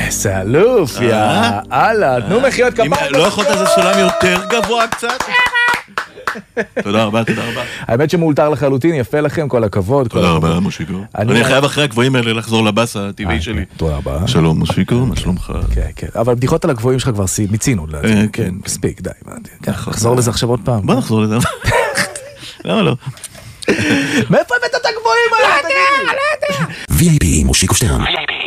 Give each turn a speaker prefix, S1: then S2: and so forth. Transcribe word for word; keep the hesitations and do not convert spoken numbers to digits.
S1: איזה אלוף, יא אללה, תנו מחיאות כפיים.
S2: לא יכולת איזה סולם יותר גבוה קצת? תודה רבה, תודה רבה.
S1: האמת שמאולתר לחלוטין, יפה לכם, כל הכבוד.
S2: תודה רבה, מושיקו. אני חייב אחרי הגבוהים האלה לחזור לבאס הטבעי שלי.
S1: תודה רבה.
S2: שלום, מושיקו, מה שלומך?
S1: כן, כן. אבל בדיחות על הגבוהים שלך כבר מיצינו. כן, מספיק, די. נחזור לזה עכשיו עוד פעם.
S2: בוא נחזור לזה. למה לא?
S1: מאיפה הבאת את הגבוהים האלה?
S3: וי איי פי, מושיקו שטרן.